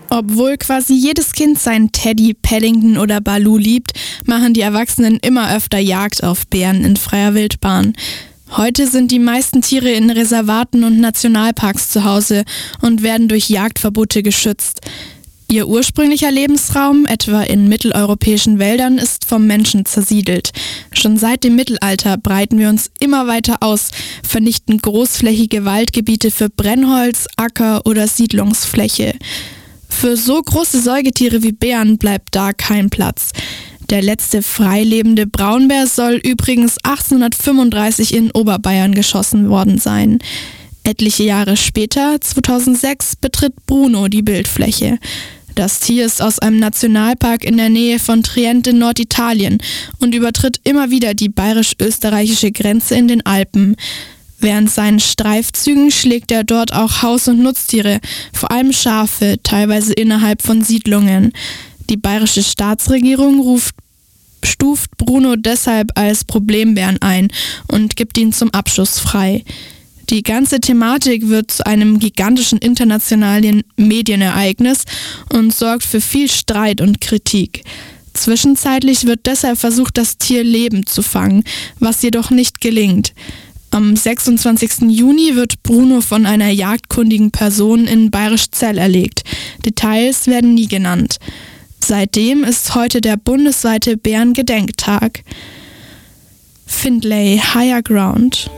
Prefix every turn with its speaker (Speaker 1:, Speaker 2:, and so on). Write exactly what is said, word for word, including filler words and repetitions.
Speaker 1: Obwohl quasi jedes Kind seinen Teddy, Paddington oder Baloo liebt, machen die Erwachsenen immer öfter Jagd auf Bären in freier Wildbahn. Heute sind die meisten Tiere in Reservaten und Nationalparks zu Hause und werden durch Jagdverbote geschützt. Ihr ursprünglicher Lebensraum, etwa in mitteleuropäischen Wäldern, ist vom Menschen zersiedelt. Schon seit dem Mittelalter breiten wir uns immer weiter aus, vernichten großflächige Waldgebiete für Brennholz, Acker oder Siedlungsfläche. Für so große Säugetiere wie Bären bleibt da kein Platz. Der letzte freilebende Braunbär soll übrigens achtzehnhundertfünfunddreißig in Oberbayern geschossen worden sein. Etliche Jahre später, zweitausendsechs, betritt Bruno die Bildfläche. Das Tier ist aus einem Nationalpark in der Nähe von Trient in Norditalien und übertritt immer wieder die bayerisch-österreichische Grenze in den Alpen. Während seinen Streifzügen schlägt er dort auch Haus- und Nutztiere, vor allem Schafe, teilweise innerhalb von Siedlungen. Die bayerische Staatsregierung ruft, stuft Bruno deshalb als Problembären ein und gibt ihn zum Abschuss frei. Die ganze Thematik wird zu einem gigantischen internationalen Medienereignis und sorgt für viel Streit und Kritik. Zwischenzeitlich wird deshalb versucht, das Tier lebend zu fangen, was jedoch nicht gelingt. Am sechsundzwanzigsten Juni wird Bruno von einer jagdkundigen Person in Bayerischzell erlegt. Details werden nie genannt. Seitdem ist heute der bundesweite Bärengedenktag. Findlay, Higher Ground.